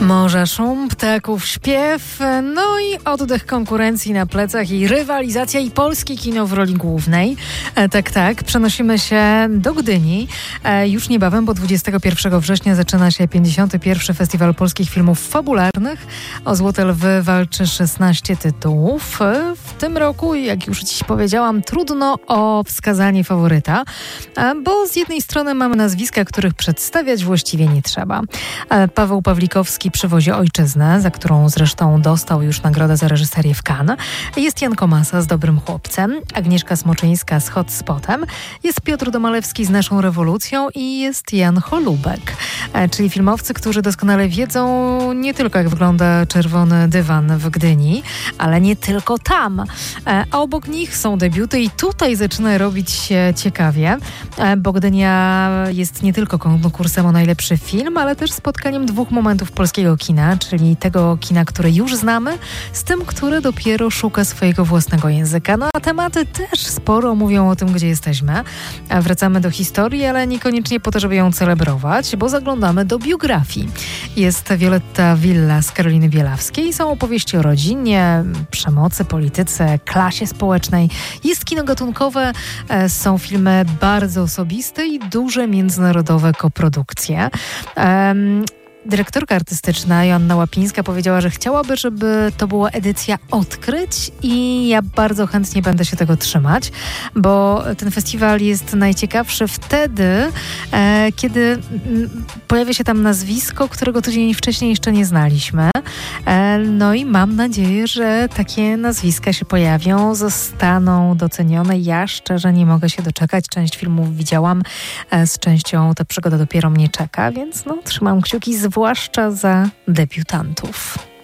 Morza szum, ptaków śpiew, no i oddech konkurencji na plecach i rywalizacja i polskie kino w roli głównej. Tak, przenosimy się do Gdyni. Już niebawem, bo 21 września zaczyna się 51. Festiwal Polskich Filmów Fabularnych. O Złote Lwy walczy 16 tytułów. W tym roku, jak już dziś powiedziałam, trudno o wskazanie faworyta, bo z jednej strony mamy nazwiska, których przedstawiać właściwie nie trzeba. Paweł Pawlikowski przywozi Ojczyznę, za którą zresztą dostał już nagrodę za reżyserię w Cannes. Jest Jan Komasa z Dobrym Chłopcem, Agnieszka Smoczyńska z Hot Spotem, jest Piotr Domalewski z Naszą Rewolucją i jest Jan Holubek, czyli filmowcy, którzy doskonale wiedzą nie tylko, jak wygląda czerwony dywan w Gdyni, ale nie tylko tam. A obok nich są debiuty i tutaj zaczyna robić się ciekawie, bo Gdynia jest nie tylko konkursem o najlepszy film, ale też spotkaniem dwóch momentów polskiego kina, czyli tego kina, które już znamy, z tym, które dopiero szuka swojego własnego języka. No a tematy też sporo mówią o tym, gdzie jesteśmy. Wracamy do historii, ale niekoniecznie po to, żeby ją celebrować, bo zaglądamy do biografii. Jest Violetta Villa z Karoliny Bielawskiej. Są opowieści o rodzinie, przemocy, polityce, klasie społecznej. Jest kino gatunkowe, są filmy bardzo osobiste i duże międzynarodowe koprodukcje. Dyrektorka artystyczna Joanna Łapińska powiedziała, że chciałaby, żeby to była edycja odkryć i ja bardzo chętnie będę się tego trzymać, bo ten festiwal jest najciekawszy wtedy, kiedy pojawia się tam nazwisko, którego tydzień wcześniej jeszcze nie znaliśmy. No i mam nadzieję, że takie nazwiska się pojawią, zostaną docenione. Ja szczerze nie mogę się doczekać. Część filmów widziałam, z częścią ta przygoda dopiero mnie czeka, więc trzymam kciuki zwłaszcza za debiutantów.